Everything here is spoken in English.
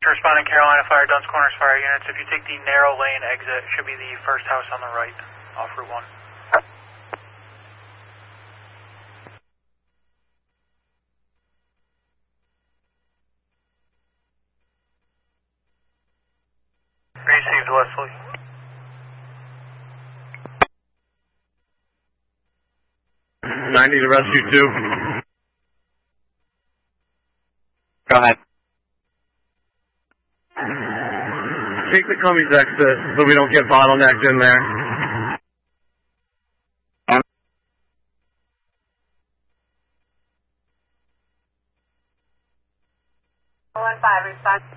Responding Carolina Fire, Duns Corners Fire units. If you take the narrow lane exit, it should be the first house on the right off Route 1. Received, Wesley. I need to rescue 2. Go ahead. Take the Cummings exit so we don't get bottlenecked in there. 1-5, respond.